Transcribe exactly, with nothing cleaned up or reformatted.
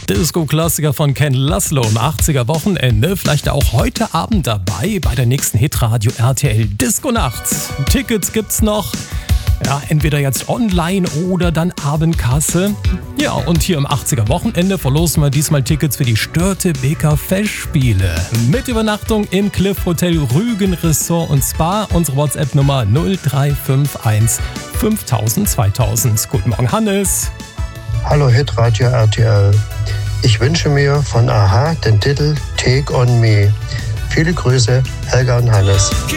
Disco-Klassiker von Ken Laszlo im achtziger-Wochenende. Vielleicht auch heute Abend dabei bei der nächsten Hitradio R T L Disco-Nacht. Tickets gibt's noch. Ja, entweder jetzt online oder dann Abendkasse. Ja, und hier im achtziger-Wochenende verlosen wir diesmal Tickets für die Störtebeker Festspiele. Mit Übernachtung im Cliff Hotel Rügen Resort und Spa. Unsere WhatsApp-Nummer null drei fünf eins fünftausend zweitausend. Guten Morgen, Hannes. Hallo Hitradio R T L. Ich wünsche mir von a-ha den Titel Take on Me. Viele Grüße, Helga und Hannes.